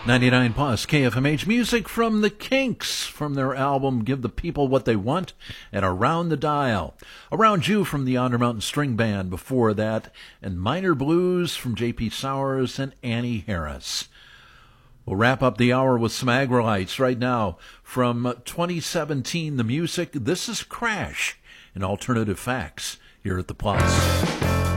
99 Plus KFMH music from the Kinks from their album Give the People What They Want and Around the Dial. Around You from the Yonder Mountain String Band before that, and Minor Blues from J.P. Sowers and Annie Harris. We'll wrap up the hour with some Aggrolites right now. From 2017, the music, this is Crash and Alternative Facts here at the Plus.